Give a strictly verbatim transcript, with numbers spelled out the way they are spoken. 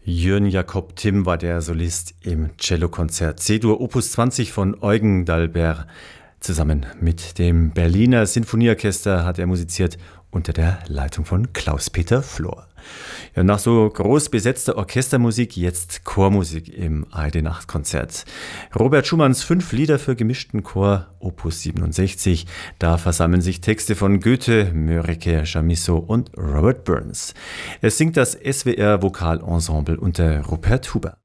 Jörn Jakob Timm war der Solist im Cellokonzert C-Dur Opus zwanzig von Eugen d'Albert. Zusammen mit dem Berliner Sinfonieorchester hat er musiziert unter der Leitung von Klaus-Peter Flor. Ja, nach so groß besetzter Orchestermusik jetzt Chormusik im A R D-Nachtkonzert. Robert Schumanns fünf Lieder für gemischten Chor, Opus siebenundsechzig. Da versammeln sich Texte von Goethe, Mörike, Chamisso und Robert Burns. Es singt das S W R Vokalensemble unter Rupert Huber.